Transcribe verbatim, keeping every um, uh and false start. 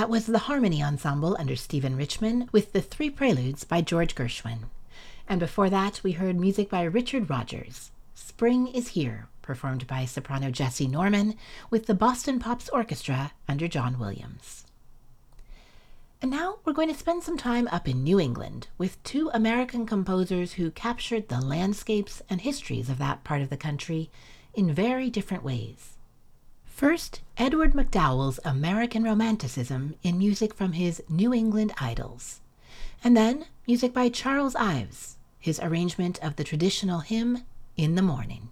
That was the Harmony Ensemble under Stephen Richman with the Three Preludes by George Gershwin. And before that, we heard music by Richard Rodgers. Spring is Here, performed by soprano Jessie Norman with the Boston Pops Orchestra under John Williams. And now we're going to spend some time up in New England with two American composers who captured the landscapes and histories of that part of the country in very different ways. First, Edward MacDowell's American Romanticism in music from his New England Idols. And then music by Charles Ives, his arrangement of the traditional hymn, In the Morning.